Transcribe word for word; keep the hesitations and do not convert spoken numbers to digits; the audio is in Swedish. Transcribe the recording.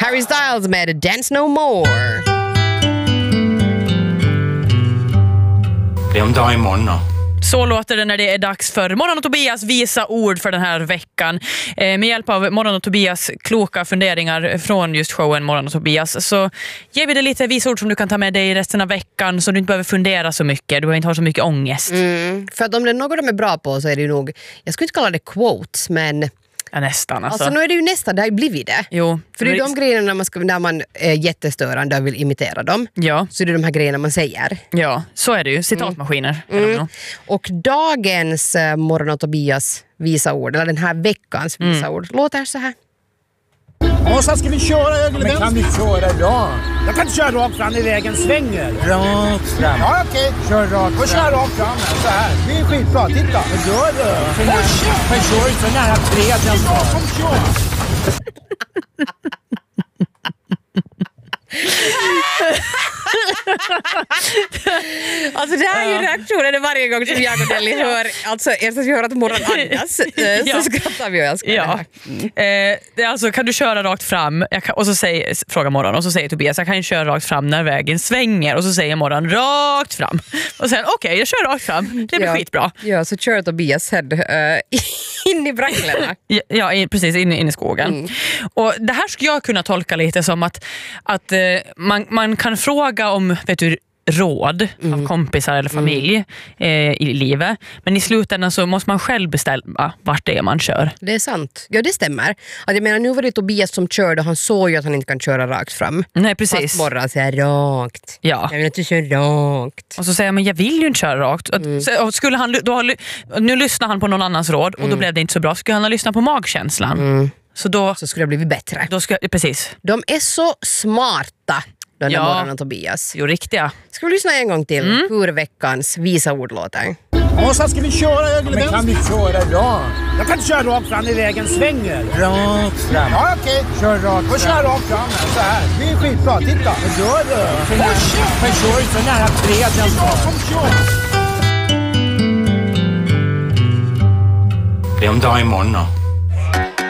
Harry Styles med Dance No More. Det är om dag imorgon då. Så låter det när det är dags för Morgon och Tobias visa ord för den här veckan. Eh, med hjälp av Morgon och Tobias kloka funderingar från just showen Morgon och Tobias så ger vi dig lite visa ord som du kan ta med dig resten av veckan så du inte behöver fundera så mycket. Du behöver inte ha så mycket ångest. Mm, för att om det är något de är bra på så är det ju nog, jag skulle inte kalla det quotes, men ja, nästan alltså. Alltså nu är det ju nästan, det har ju blivit det. Jo. För det är de grejerna när man, ska, när man är jättestörande och vill imitera dem. Ja. Så det är de här grejerna man säger. Ja, så är det ju. Citatmaskiner. Mm. Mm. Och dagens uh, Morgon och Tobias visa ord, eller den här veckans visa mm. ord, låter så här. Och så ska vi köra höger eller vänster? Kan vi köra rakt? Jag kan inte köra rakt fram i vägen, svänger. Rakt fram. Ja, okej. Okay. Kör rakt fram. Och kör rakt fram här, så här. Det är skitbra, titta. Vad gör du? Jag kör ju så nära träden. Ja, kom kör. Alltså det här är ju reaktionen varje gång som jag och Nelly hör, alltså eftersom vi hör att morgon andas ja. Så skrattar vi och jag ska ja. mm. eh, det är alltså, kan du köra rakt fram jag kan, och så säger, frågar Morgon och så säger Tobias jag kan ju köra rakt fram när vägen svänger och så säger Morgon rakt fram och sen okej okay, jag kör rakt fram, det blir ja. skitbra. Ja, så kör Tobias head uh, in i branglarna. ja, ja in, precis, in, in i skogen. Mm. Och det här skulle jag kunna tolka lite som att, att uh, man, man kan fråga om, vet du, råd mm. av kompisar eller familj mm. eh, i livet. Men i slutändan så måste man själv bestämma vart det är man kör. Det är sant. Ja, det stämmer. Att jag menar, nu var det Tobias som körde och han såg ju att han inte kan köra rakt fram. Nej, precis. Fast Morran säger rakt. Ja. Jag vill inte köra rakt. Och så säger han, men jag vill ju inte köra rakt. Mm. Och, och skulle han, då, nu lyssnar han på någon annans råd och mm. då blev det inte så bra. Skulle han ha lyssnat på magkänslan. Mm. Så då så skulle det blivit bättre. Då ska, precis. De är så smarta. Den ja. Morgon och Tobias. Jo, riktiga. Ska vi lyssna en gång till mm. hur veckans visa ord låter? Och så ska vi köra höger eller vänster? Kan vi köra rakt? Jag kan inte köra rakt fram i vägen, svänger. Rakt fram. Ja, okej. Okay. Kör rakt fram. Och kör rakt fram här, så här. Det är skitbra, titta. Vad gör du? Jag kör ju så nära träden. Ja, kom kör. Det är om dag imorgon då.